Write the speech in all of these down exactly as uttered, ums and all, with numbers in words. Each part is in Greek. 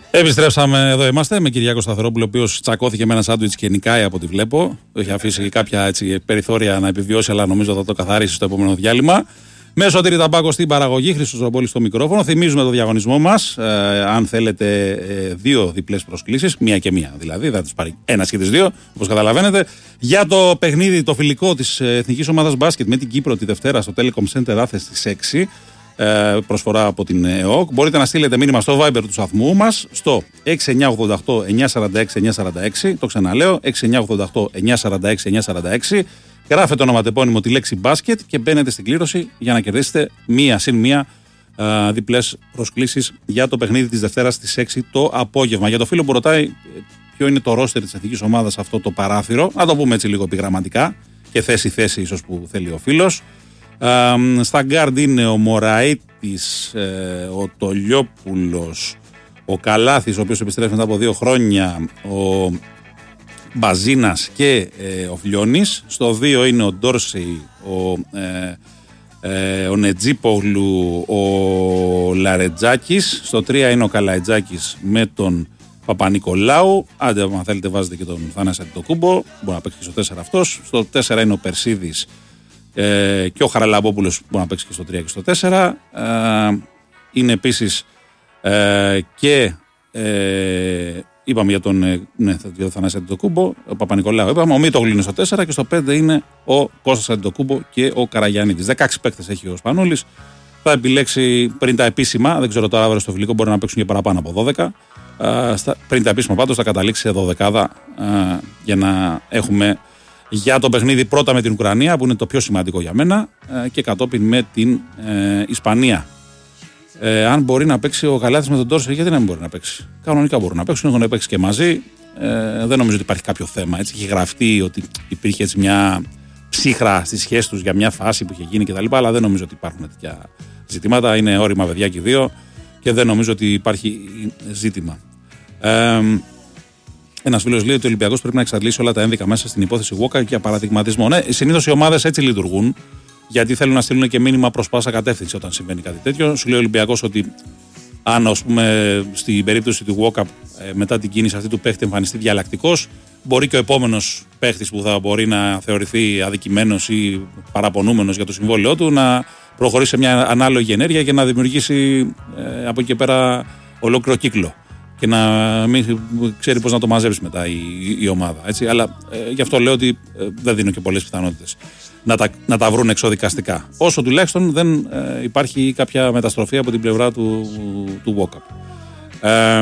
Επιστρέψαμε, εδώ είμαστε με Κυριάκο Σταθερόπουλο, ο οποίος τσακώθηκε με ένα σάντουιτς και νικάει από ό,τι βλέπω. Το έχει αφήσει κάποια έτσι, περιθώρια να επιβιώσει, αλλά νομίζω θα το καθαρίσει στο επόμενο διάλειμμα. Με Σωτήρη Ταμπάκο στην παραγωγή, Χρήστος Ζομπόλης στο μικρόφωνο. Θυμίζουμε το διαγωνισμό μας. Ε, αν θέλετε ε, δύο διπλές προσκλήσεις, μία και μία δηλαδή, θα τις πάρει ένας και τις δύο, όπως καταλαβαίνετε, για το παιχνίδι το φιλικό της Εθνικής Ομάδας Μπάσκετ με την Κύπρο τη Δευτέρα στο Telecom Center Athens στις έξι. Προσφορά από την ΕΟΚ. Μπορείτε να στείλετε μήνυμα στο Viber του σταθμού μας στο έξι εννιά ογδόντα οκτώ εννιά σαράντα έξι εννιά σαράντα έξι. Το ξαναλέω, έξι εννιά ογδόντα οκτώ εννιά σαράντα έξι εννιά σαράντα έξι. Γράφετε ονοματεπώνυμο τη λέξη μπάσκετ και μπαίνετε στην κλήρωση για να κερδίσετε μία συν μία α, διπλές προσκλήσεις για το παιχνίδι της Δευτέρας στις έξι το απόγευμα. Για το φίλο που ρωτάει ποιο είναι το ρόστερ της εθνικής ομάδας αυτό το παράθυρο, να το πούμε έτσι λίγο επιγραμματικά και θέση-θέση ίσως που θέλει ο φίλος. Uh, στα γκάρντ είναι ο Μωραΐτης, ε, ο Τολιόπουλος, ο Καλάθης, ο οποίος επιστρέφει μετά από δύο χρόνια, ο Μπαζίνας και ε, ο Φλιώνης. Στο δύο είναι ο Ντόρσεϊ, ο, ε, ε, ο Νετζίπογλου, ο Λαρετζάκης. Στο τρία είναι ο Καλαϊτζάκης με τον Παπα-Νικολάου. Άντε, αν θέλετε βάζετε και τον Θανάση Αντιτοκούμπο, μπορεί να παίξει και στο τέσσερα αυτός. Στο τέσσερα είναι ο Περσίδης Ε, και ο Χαραλαμπόπουλος μπορεί να παίξει και στο τρία και στο τέσσερα. Ε, είναι επίσης ε, και ε, είπαμε για τον, ε, ναι, για τον Θανάση Αντιτοκούμπο, ο Παπα-Νικολάου είπαμε, ο Μήτογλου είναι στο τέσσερα και στο πέντε είναι ο Κώστας Αντιτοκούμπο και ο Καραγιαννίδης. δεκαέξι παίκτες έχει ο Σπανούλης. Θα επιλέξει πριν τα επίσημα, δεν ξέρω τώρα αύριο στο φιλικό μπορεί να παίξουν και παραπάνω από δώδεκα. Ε, στα, πριν τα επίσημα πάντως θα καταλήξει σε δωδεκάδα ε, για να έχουμε για το παιχνίδι πρώτα με την Ουκρανία που είναι το πιο σημαντικό για μένα και κατόπιν με την ε, Ισπανία. Ε, αν μπορεί να παίξει ο Καλάθης με τον Ντόρσεϊ, γιατί να μην μπορεί να παίξει. Κανονικά μπορούν να παίξουν, έχουν παίξει και μαζί. Ε, δεν νομίζω ότι υπάρχει κάποιο θέμα. Έτσι, έχει γραφτεί ότι υπήρχε έτσι μια ψύχρα στη σχέση τους για μια φάση που είχε γίνει κτλ. Αλλά δεν νομίζω ότι υπάρχουν τέτοια ζητήματα. Είναι όρημα παιδιά και δύο και δεν νομίζω ότι υπάρχει ζήτημα. Ε, Ένας φίλος λέει ότι ο Ολυμπιακός πρέπει να εξαντλήσει όλα τα ένδικα μέσα στην υπόθεση Walker για παραδειγματισμό. Ναι, συνήθως οι ομάδες έτσι λειτουργούν, γιατί θέλουν να στείλουν και μήνυμα προς πάσα κατεύθυνση όταν συμβαίνει κάτι τέτοιο. Σου λέει ο Ολυμπιακός ότι αν, ας πούμε, στην περίπτωση του Walker μετά την κίνηση αυτή του παίχτη εμφανιστεί διαλλακτικός, μπορεί και ο επόμενος παίχτης που θα μπορεί να θεωρηθεί αδικημένος ή παραπονούμενος για το συμβόλαιό του να προχωρήσει σε μια ανάλογη ενέργεια και να δημιουργήσει ε, από εκεί και πέρα ολόκληρο κύκλο. Και να μην ξέρει πώς να το μαζέψει μετά η, η ομάδα. Έτσι. Αλλά ε, γι' αυτό λέω ότι ε, δεν δίνω και πολλές πιθανότητες να τα, να τα βρουν εξοδικαστικά. Όσο τουλάχιστον δεν ε, υπάρχει κάποια μεταστροφή από την πλευρά του, του Walkup. Ε,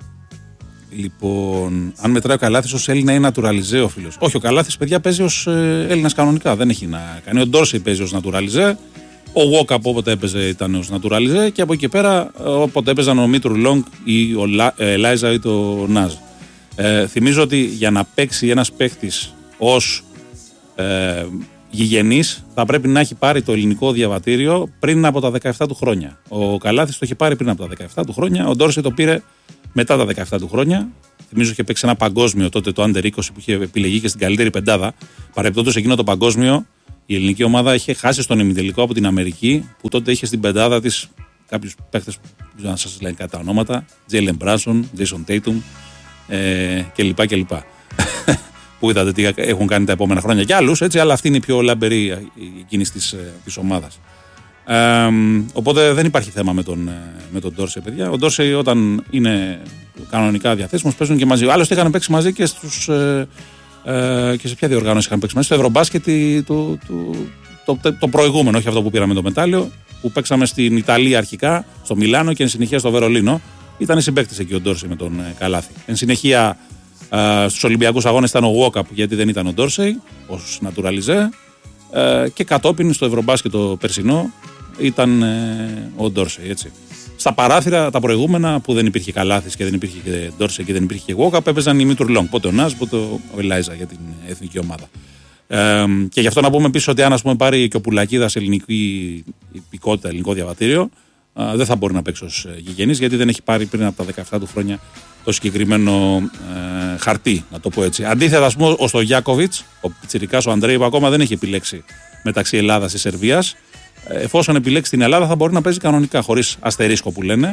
λοιπόν, αν μετράει ο Καλάθης ως Έλληνα ή νατουραλιζέ ο φίλος. Όχι, ο Καλάθης, παιδιά, παίζει ως ε, Έλληνας κανονικά. Δεν έχει να κάνει. Ο Ντόρσεϊ παίζει ως νατουραλιζέ. Ο Walkup όποτε έπαιζε ήταν ως νατουραλιζέ και από εκεί πέρα όποτε έπαιζαν ο Μήτρου Λόγκ ή ο Ελάιζα ή το Νάζ. Ε, θυμίζω ότι για να παίξει ένας παίχτης ως ε, γηγενής θα πρέπει να έχει πάρει το ελληνικό διαβατήριο πριν από τα δεκαεπτά του χρόνια. Ο Καλάθης το είχε πάρει πριν από τα δεκαεπτά του χρόνια, ο Ντόρσεϊ το πήρε μετά τα δεκαεπτά του χρόνια. Θυμίζω είχε παίξει ένα παγκόσμιο τότε το Under είκοσι που είχε επιλεγεί και στην καλύτερη πεντάδα. Παρεπτόντως εκείνο το παγκόσμιο η ελληνική ομάδα είχε χάσει στον ημιτελικό από την Αμερική, που τότε είχε στην πεντάδα της κάποιους παίχτες που δεν σας λένε κατά ονόματα, Τζέιλεν Μπράνσον, Τζέισον Τέιτουμ ε, κλπ. κλπ. Που είδατε τι έχουν κάνει τα επόμενα χρόνια και άλλους, έτσι, αλλά αυτή είναι η πιο λαμπερή εκείνης της, της ομάδας. Ε, οπότε δεν υπάρχει θέμα με τον, με τον Ντόρσεϊ, παιδιά. Ο Ντόρσεϊ όταν είναι κανονικά διαθέσιμος παίζουν και μαζί. Άλλωστε είχαν παίξει μαζί και στους. Ε, Ε, και σε ποια διοργάνωση είχαν παίξει μέσα, στο Ευρωμπάσκετ το, το, το, το, το προηγούμενο, όχι αυτό που πήραμε το μετάλλιο, που παίξαμε στην Ιταλία αρχικά, στο Μιλάνο και εν συνεχεία στο Βερολίνο. Ήταν οι συμπαίκτες εκεί ο Ντόρσεϊ με τον ε, Καλάθη. Εν συνεχεία ε, στους Ολυμπιακούς Αγώνες ήταν ο Walkup, γιατί δεν ήταν ο Ντόρσεϊ ως νατουραλιζέ, ε, και κατόπιν στο Ευρωμπάσκετ το περσινό ήταν ε, ο Ντόρσεϊ, έτσι. Στα παράθυρα τα προηγούμενα που δεν υπήρχε Καλάθης και δεν υπήρχε και Ντόρσεϊ και δεν υπήρχε και Walkup, έπαιζαν οι Μήτρου Λόγκ, πότε ο Νάζ, πότε ο Ελάιζα για την εθνική ομάδα. Ε, και γι' αυτό να πούμε επίσης ότι αν, ας πούμε, πάρει και ο Πουλακίδας ελληνική υπηκότητα, ελληνικό διαβατήριο, ε, δεν θα μπορεί να παίξει ως γηγενής, γιατί δεν έχει πάρει πριν από τα δεκαεπτά του χρόνια το συγκεκριμένο ε, χαρτί, να το πω έτσι. Αντίθετα, ας πούμε, ο Στογιάκοβιτς, ο πιτσιρικάς, ο Αντρέι, που ακόμα δεν έχει επιλέξει μεταξύ Ελλάδας και Σερβίας. Εφόσον επιλέξει την Ελλάδα, θα μπορεί να παίζει κανονικά, χωρίς αστερίσκο που λένε,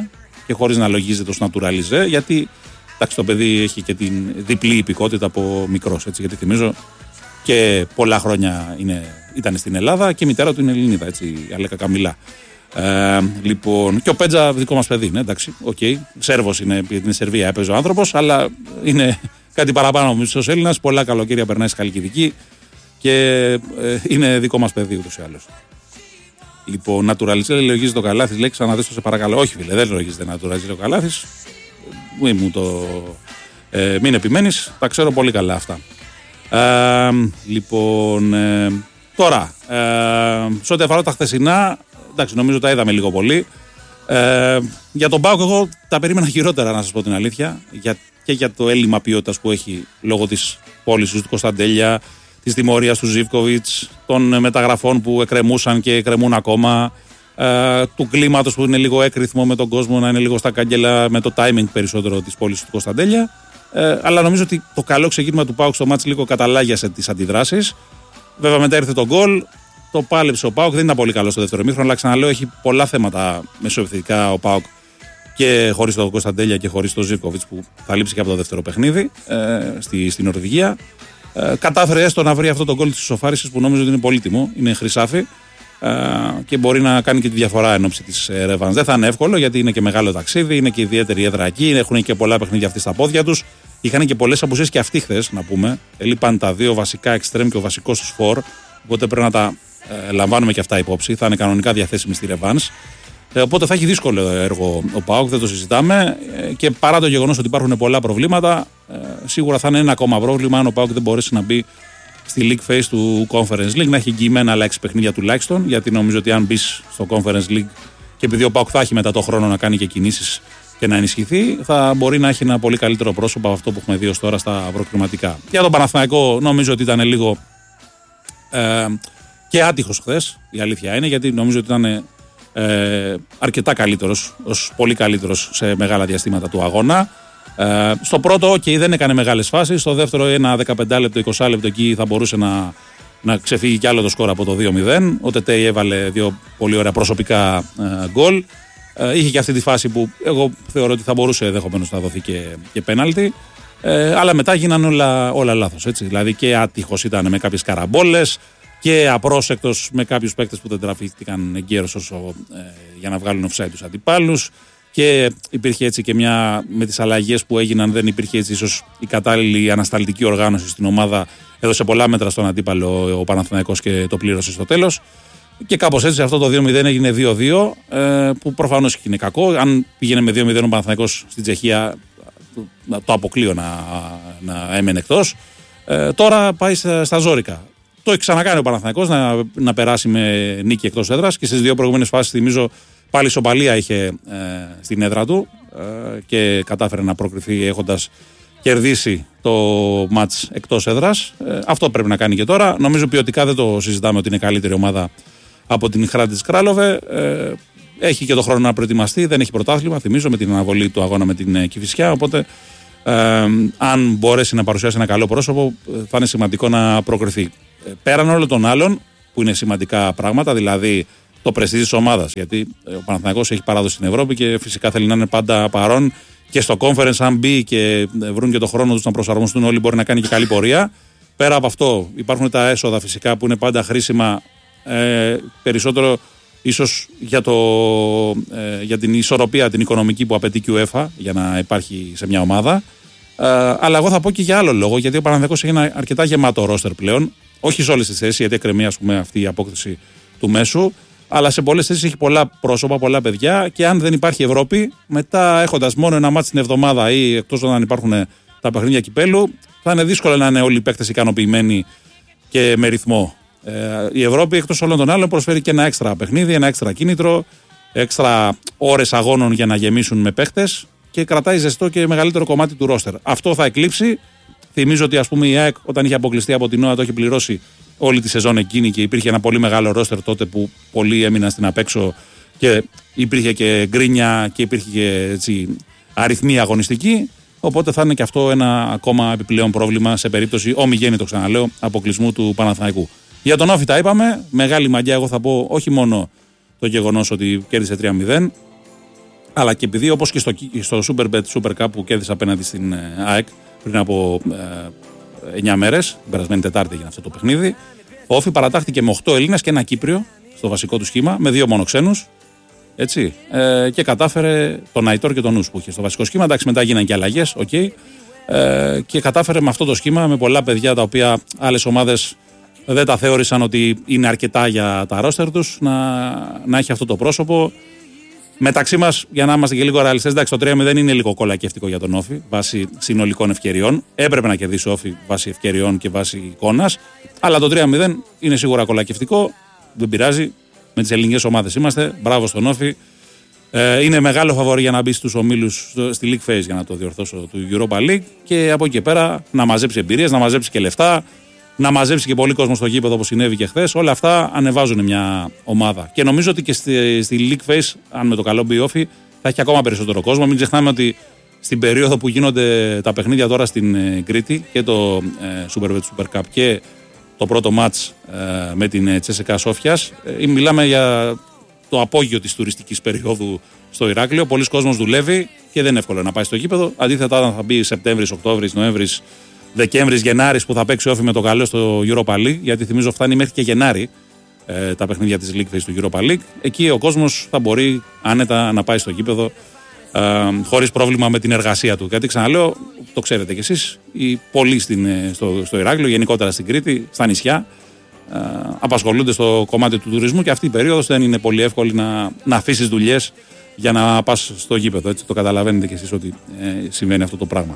και χωρίς να λογίζεται ως naturalize, γιατί εντάξει, το παιδί έχει και την διπλή υπηκότητα από μικρός, έτσι, γιατί θυμίζω και πολλά χρόνια είναι, ήταν στην Ελλάδα και η μητέρα του είναι Ελληνίδα, έτσι, η Αλέκα Καμιλά. Ε, λοιπόν, και ο Πέτζα δικό μας παιδί, ναι, εντάξει, οκ. Okay. Σέρβος είναι, γιατί την Σερβία έπαιζε ο άνθρωπος, αλλά είναι κάτι παραπάνω από μισός Έλληνας. Πολλά καλοκαίρια περνάει στη Χαλκιδική και ε, είναι δικό μας παιδί ούτως ή άλλως. Λοιπόν, naturalize, λογίζει το καλάθι, λέει, ξαναδέσω σε παρακαλώ. Όχι, φίλε, δεν λογίζεται naturalize το καλάθι. Μην μου το. Ε, μην επιμένεις, τα ξέρω πολύ καλά αυτά. Ε, λοιπόν, ε, τώρα, ε, σε ό,τι αφορά τα χθεσινά, εντάξει, νομίζω τα είδαμε λίγο πολύ. Ε, για τον ΠΑΟΚ, εγώ τα περίμενα χειρότερα, να σας πω την αλήθεια. Για, και για το έλλειμμα ποιότητας που έχει λόγω της πώλησης του Κωνσταντέλια, της τιμωρίας του Ζίβκοβιτς, των μεταγραφών που εκκρεμούσαν και εκκρεμούν ακόμα, ε, του κλίματος που είναι λίγο έκρηθμο με τον κόσμο να είναι λίγο στα κάγκελα, με το timing περισσότερο της πώλησης του Κωνσταντέλια. Ε, αλλά νομίζω ότι το καλό ξεκίνημα του ΠΑΟΚ στο μάτς λίγο καταλάγιασε τις αντιδράσεις. Βέβαια, μετά ήρθε το γκολ. Το πάλεψε ο ΠΑΟΚ, δεν ήταν πολύ καλό στο δεύτερο ημίχρονο, αλλά ξαναλέω, έχει πολλά θέματα μεσοεπιθετικά ο ΠΑΟΚ και χωρίς τον Κωνσταντέλια και χωρίς τον Ζίβκοβιτς που θα λείψει και από το δεύτερο παιχνίδι ε, στη, στην Νορβηγία. Ε, κατάφερε έστω να βρει αυτό το γκολ της ισοφάρισης που νομίζω ότι είναι πολύτιμο, είναι χρυσάφι ε, και μπορεί να κάνει και τη διαφορά εν ώψη της ε, ρεβάνς. Δεν θα είναι εύκολο γιατί είναι και μεγάλο ταξίδι, είναι και ιδιαίτερη έδρα εκεί, έχουν και πολλά παιχνίδια αυτοί στα πόδια τους. Είχαν και πολλές απουσίες και αυτοί χθες, να πούμε. Έλειπαν τα δύο βασικά εξτρέμ και ο βασικός τους φορ, οπότε πρέπει να τα ε, λαμβάνουμε και αυτά υπόψη. Θα είναι κανονικά διαθέσιμοι στη ρεβάνς. Ε, οπότε θα έχει δύσκολο έργο ο ΠΑΟΚ, δεν το συζητάμε. Ε, και παρά το γεγονός ότι υπάρχουν πολλά προβλήματα, ε, σίγουρα θα είναι ένα ακόμα πρόβλημα αν ο ΠΑΟΚ δεν μπορέσει να μπει στη League Phase του Conference League, να έχει εγγυημένα άλλα έξι παιχνίδια τουλάχιστον. Γιατί νομίζω ότι αν μπει στο Conference League και επειδή ο ΠΑΟΚ θα έχει μετά το χρόνο να κάνει και κινήσεις και να ενισχυθεί, θα μπορεί να έχει ένα πολύ καλύτερο πρόσωπο από αυτό που έχουμε δει ως τώρα στα προκριματικά. Για τον Παναθηναϊκό, νομίζω ότι ήταν λίγο ε, και άτυχος χθες, η αλήθεια είναι, γιατί νομίζω ότι ήταν ε, αρκετά καλύτερος, ως πολύ καλύτερος σε μεγάλα διαστήματα του αγώνα. Ε, στο πρώτο, OK, δεν έκανε μεγάλες φάσεις. Στο δεύτερο, ένα δεκαπέντε λεπτό, είκοσι λεπτό εκεί θα μπορούσε να, να ξεφύγει κι άλλο το σκορ από το δύο μηδέν. Ο Τετέι έβαλε δύο πολύ ωραία προσωπικά ε, γκολ. Ε, είχε και αυτή τη φάση που εγώ θεωρώ ότι θα μπορούσε ενδεχομένως να δοθεί και, και πέναλτι. Ε, αλλά μετά γίνανε όλα, όλα λάθος. Έτσι. Δηλαδή και άτυχος ήταν με κάποιες καραμπόλες και απρόσεκτος με κάποιους παίκτες που δεν τραφήθηκαν εγκαίρως όσο ε, για να βγάλουν offside τους αντιπάλους. Και υπήρχε έτσι και μια, με τις αλλαγές που έγιναν, δεν υπήρχε έτσι ίσως η κατάλληλη ανασταλτική οργάνωση στην ομάδα. Έδωσε πολλά μέτρα στον αντίπαλο ο Παναθηναϊκός και το πλήρωσε στο τέλος. Και κάπως έτσι αυτό το δύο μηδέν έγινε δύο δύο, ε, που προφανώς είναι κακό. Αν πήγαινε με δύο μηδέν ο Παναθηναϊκός στην Τσεχία, το, το αποκλείω να, να έμενε εκτός. Ε, τώρα πάει στα, στα ζόρικα. Το έχει ξανακάνει ο Παναθηναϊκός να, να περάσει με νίκη εκτός έδρας και στις δύο προηγούμενες φάσεις, θυμίζω, πάλι ισοπαλία είχε ε, στην έδρα του ε, και κατάφερε να προκριθεί έχοντας κερδίσει το μάτς εκτός έδρας. Ε, αυτό πρέπει να κάνει και τώρα. Νομίζω ποιοτικά δεν το συζητάμε ότι είναι καλύτερη ομάδα από την Hradić Králové. Ε, έχει και το χρόνο να προετοιμαστεί, δεν έχει πρωτάθλημα, θυμίζω, με την αναβολή του αγώνα με την Κηφισιά. Οπότε, ε, αν μπορέσει να παρουσιάσει ένα καλό πρόσωπο, θα είναι σημαντικό να προκριθεί. Ε, πέραν όλων των άλλων, που είναι σημαντικά πράγματα, δηλαδή το πρεστίζ της ομάδας. Γιατί ο Παναθηναϊκός έχει παράδοση στην Ευρώπη και φυσικά θέλει να είναι πάντα παρόν και στο conference. Αν μπει και βρουν και το χρόνο τους να προσαρμοστούν όλοι, μπορεί να κάνει και καλή πορεία. Πέρα από αυτό, υπάρχουν τα έσοδα φυσικά που είναι πάντα χρήσιμα. Ε, περισσότερο ίσως για, το, ε, για την ισορροπία την οικονομική που απαιτεί και η UEFA για να υπάρχει σε μια ομάδα, ε, αλλά εγώ θα πω και για άλλο λόγο, γιατί ο Παναθηναϊκός έχει ένα αρκετά γεμάτο ρόστερ πλέον, όχι σε όλες τις θέσεις, γιατί εκκρεμεί, ας πούμε, αυτή η απόκτηση του μέσου, αλλά σε πολλές θέσεις έχει πολλά πρόσωπα, πολλά παιδιά, και αν δεν υπάρχει Ευρώπη, μετά έχοντας μόνο ένα μάτς την εβδομάδα ή εκτός όταν υπάρχουν τα παιχνίδια κυπέλου, θα είναι δύσκολο να είναι όλοι οι παίκτες ικανοποιημένοι και με ρυθμό. Ε, η Ευρώπη, εκτός όλων των άλλων, προσφέρει και ένα έξτρα παιχνίδι, ένα έξτρα κίνητρο, έξτρα ώρες αγώνων για να γεμίσουν με παίχτες και κρατάει ζεστό και μεγαλύτερο κομμάτι του ρόστερ. Αυτό θα εκλείψει. Θυμίζω ότι, ας πούμε, η ΑΕΚ όταν είχε αποκλειστεί από την ΟΑ το είχε πληρώσει όλη τη σεζόν εκείνη και υπήρχε ένα πολύ μεγάλο ρόστερ τότε που πολλοί έμειναν στην απέξω και υπήρχε και γκρίνια και υπήρχε και έτσι, αριθμοί αγωνιστικοί. Οπότε θα είναι και αυτό ένα ακόμα επιπλέον πρόβλημα σε περίπτωση ομιγέννητο, ξαναλέω, αποκλεισμού του Παναθηναϊκού. Για τον Όφη τα είπαμε. Μεγάλη μαγιά, εγώ θα πω, όχι μόνο το γεγονός ότι κέρδισε τρία μηδέν, Αλλά και επειδή όπως και στο, στο Superbet Super Cup που κέρδισε απέναντι στην ΑΕΚ πριν από ε, εννιά μέρες, την περασμένη Τετάρτη έγινε αυτό το παιχνίδι, ο Όφη παρατάχθηκε με οκτώ Έλληνες και ένα Κύπριο στο βασικό του σχήμα, με δύο μόνο ξένους. Έτσι, ε, και κατάφερε τον Αϊτόρ και τον Νους που είχε στο βασικό σχήμα. Εντάξει, μετά γίνανε και αλλαγές, okay, ε, και κατάφερε με αυτό το σχήμα, με πολλά παιδιά τα οποία άλλες ομάδες δεν τα θεώρησαν ότι είναι αρκετά για τα ρόστερ τους, να, να έχει αυτό το πρόσωπο. Μεταξύ μας, για να είμαστε και λίγο ρεαλιστές, εντάξει, το τρία μηδέν είναι λίγο κολακευτικό για τον Όφη βάσει συνολικών ευκαιριών. Έπρεπε να κερδίσει ο Όφη βάσει ευκαιριών και βάσει εικόνας. Αλλά το τρία μηδέν είναι σίγουρα κολακευτικό. Δεν πειράζει. Με τις ελληνικές ομάδες είμαστε. Μπράβο στον Όφη. Ε, είναι μεγάλο φαβορί για να μπει στους ομίλους στη League Phase, για να το διορθώσω, του Europa League. Και από εκεί και πέρα να μαζέψει εμπειρίες, να μαζέψει και λεφτά, να μαζέψει και πολύ κόσμο στο γήπεδο όπως συνέβη και χθες. Όλα αυτά ανεβάζουν μια ομάδα. Και νομίζω ότι και στη, στη League Phase, αν με το καλό μπει η Όφη, θα έχει ακόμα περισσότερο κόσμο. Μην ξεχνάμε ότι στην περίοδο που γίνονται τα παιχνίδια τώρα στην ε, Κρήτη και το ε, Superbet Super Cup και το πρώτο μάτς ε, με την Τσέσσεκα Σόφιας, ε, μιλάμε για το απόγειο της τουριστικής περίοδου στο Ηράκλειο. Πολλοί κόσμος δουλεύει και δεν είναι εύκολο να πάει στο γήπεδο. Αντίθετα, όταν θα μπει Σεπτέμβρης, Οκτώβρης, Νοέμβρης, Δεκέμβρης, Γενάρης που θα παίξει Όφη με το καλό στο Europa League, γιατί θυμίζω φτάνει μέχρι και Γενάρη ε, τα παιχνίδια της League Phase του Europa League. Εκεί ο κόσμος θα μπορεί άνετα να πάει στο γήπεδο ε, χωρίς πρόβλημα με την εργασία του. Γιατί ξαναλέω, το ξέρετε κι εσείς, οι πολλοί στην, στο, στο Ηράκλειο, γενικότερα στην Κρήτη, στα νησιά, ε, απασχολούνται στο κομμάτι του τουρισμού και αυτή η περίοδος δεν είναι πολύ εύκολη να, να αφήσεις δουλειές για να πας στο γήπεδο. Έτσι, το καταλαβαίνετε κι εσείς ότι ε, συμβαίνει αυτό το πράγμα.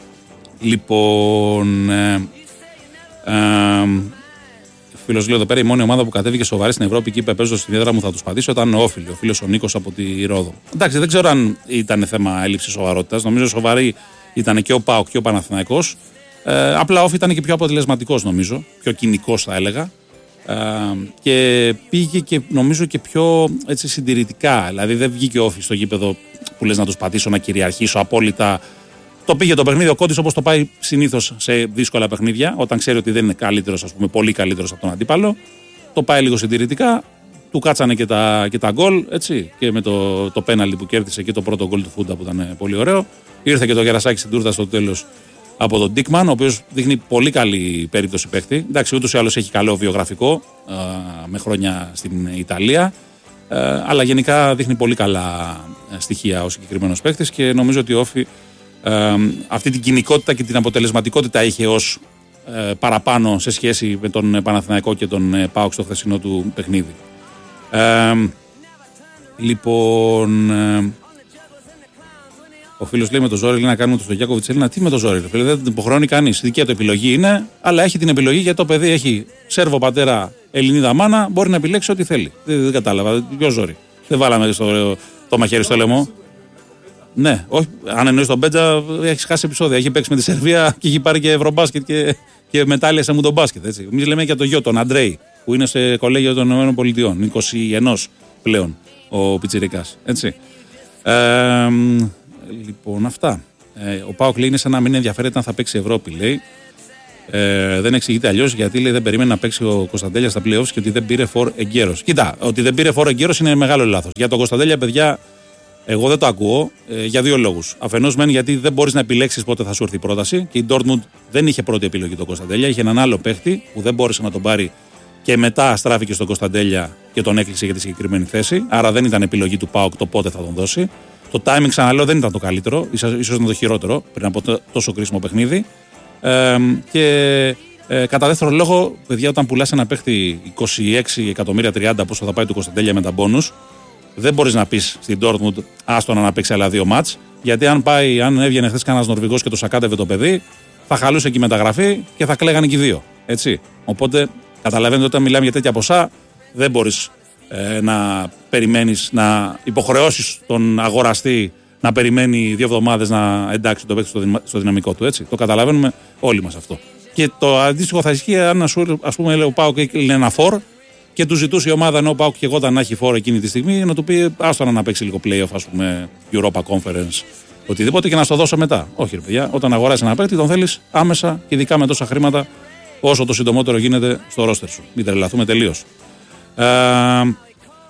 Λοιπόν, ε, ε, φίλος λέει εδώ πέρα: η μόνη ομάδα που κατέβηκε σοβαρή στην Ευρώπη και είπε παίζω στην έδρα μου θα τους πατήσω ήταν ο Όφιλ, ο φίλος ο Νίκος από τη Ρόδο. Εντάξει, δεν ξέρω αν ήταν θέμα έλλειψης σοβαρότητας. Νομίζω σοβαρή ήταν και ο ΠΑΟΚ και ο Παναθηναϊκός. Ε, απλά ο Όφη ήταν και πιο αποτελεσματικός, νομίζω, πιο κοινικός θα έλεγα. Ε, και πήγε και νομίζω και πιο έτσι, συντηρητικά. Δηλαδή δεν βγήκε ο Όφη στο γήπεδο που λες να τους πατήσω, να κυριαρχήσω απόλυτα. Το πήγε το παιχνίδι ο Κόντης όπως το πάει συνήθως σε δύσκολα παιχνίδια, όταν ξέρει ότι δεν είναι καλύτερος, ας πούμε, πολύ καλύτερος από τον αντίπαλο. Το πάει λίγο συντηρητικά, του κάτσανε και τα, και τα γκολ, έτσι. Και με το, το πέναλτι που κέρδισε και το πρώτο γκολ του Φούντα που ήταν πολύ ωραίο. Ήρθε και το Γερασάκι στην τούρτα στο τέλος από τον Ντίκμαν, ο οποίος δείχνει πολύ καλή περίπτωση παίχτη. Εντάξει, ούτως ή άλλως έχει καλό βιογραφικό α, με χρόνια στην Ιταλία. Α, αλλά γενικά δείχνει πολύ καλά στοιχεία ο συγκεκριμένος παίχτης και νομίζω ότι ο Όφη Ε, αυτή την κοινικότητα και την αποτελεσματικότητα είχε ως ε, παραπάνω σε σχέση με τον Παναθηναϊκό και τον ε, ΠΑΟΚ στο χθεσινό του παιχνίδι. Ε, λοιπόν, ε, ο φίλος λέει με το ζόρι λέει να κάνουμε το Στογιάκοβιτς Έλληνα. Τι με το ζόρι, φίλε, δεν την υποχρεώνει κανείς. Δική του επιλογή είναι, αλλά έχει την επιλογή γιατί το παιδί έχει Σέρβο πατέρα, Ελληνίδα μάνα, μπορεί να επιλέξει ό,τι θέλει. Δεν, δεν κατάλαβα, ποιο ζόρι. Δεν βάλαμε στο, το μαχαίρι στο λαιμό. Ναι, όχι, αν εννοείς τον Μπέτζα, έχει χάσει επεισόδια. Έχει παίξει με τη Σερβία και έχει πάρει και ευρωμπάσκετ και, και μετάλλια σε μουντομπάσκετ. Εμείς λέμε για τον γιο, τον Αντρέη, που είναι σε κολέγιο των ΗΠΑ. είκοσι ένα πλέον ο Πιτσιρικάς. Έτσι. Ε, λοιπόν, αυτά. Ε, ο Πάοκ λέει είναι σαν να μην ενδιαφέρεται αν θα παίξει Ευρώπη, λέει. Ε, δεν εξηγείται αλλιώς γιατί λέει, δεν περίμενε να παίξει ο Κωνσταντέλια στα playoffs και ότι δεν πήρε φορ εγκαίρος. Κοίτα, ότι δεν πήρε φορ εγκαίρος είναι μεγάλο λάθος. Για τον Κωνσταντέλια, παιδιά. Εγώ δεν το ακούω ε, για δύο λόγους. Αφενός μεν γιατί δεν μπορείς να επιλέξεις πότε θα σου έρθει η πρόταση και η Dortmund δεν είχε πρώτη επιλογή τον Κωνσταντέλια, είχε έναν άλλο παίχτη που δεν μπόρεσε να τον πάρει και μετά στράφηκε στον Κωνσταντέλια και τον έκλεισε για τη συγκεκριμένη θέση. Άρα δεν ήταν επιλογή του ΠΑΟΚ το πότε θα τον δώσει. Το timing, ξαναλέω, δεν ήταν το καλύτερο, ίσως ήταν το χειρότερο πριν από τόσο κρίσιμο παιχνίδι. Ε, και ε, κατά δεύτερο λόγο, παιδιά, όταν πουλάς ένα παίχτη είκοσι έξι εκατομμύρια τριάντα πόσο θα πάει του Κωνσταντέλια με τα μπόνους. Δεν μπορείς να πεις στην Dortmund άστονα να παίξει άλλα δύο μάτς, γιατί αν, πάει, αν έβγαινε χθες κανένας Νορβηγός και το σακάτευε το παιδί, θα χαλούσε εκεί η μεταγραφή και θα κλαίγανε και οι δύο. Έτσι. Οπότε καταλαβαίνετε ότι όταν μιλάμε για τέτοια ποσά, δεν μπορείς ε, να περιμένεις, να υποχρεώσεις τον αγοραστή να περιμένει δύο εβδομάδες να εντάξει το παίξει στο, δυνα, στο δυναμικό του. Έτσι. Το καταλαβαίνουμε όλοι μας αυτό. Και το αντίστοιχο θα ισχύει αν ας πούμε λέει, ο ΠΑΟΚ είναι ένα φορ. Και του ζητούσε η ομάδα ενώ ο ΠΑΟΚ και εγώ όταν να έχει φόρο εκείνη τη στιγμή να του πει άστονα να παίξει λίγο playoff, ας πούμε, Europa Conference, οτιδήποτε και να στο δώσω μετά. Όχι, ρε παιδιά, όταν αγοράσει ένα παίκτη τον θέλεις άμεσα και ειδικά με τόσα χρήματα όσο το συντομότερο γίνεται στο ρόστερ σου. Μην τρελαθούμε τελείως. Ε,